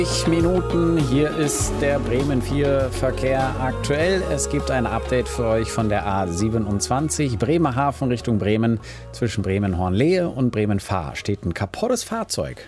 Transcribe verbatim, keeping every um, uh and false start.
Minuten. Hier ist der Bremen vier Verkehr aktuell. Es gibt ein Update für euch von der A siebenundzwanzig. Bremerhaven Richtung Bremen. Zwischen Bremen-Hornlehe und Bremen-Fahr steht ein kaputtes Fahrzeug.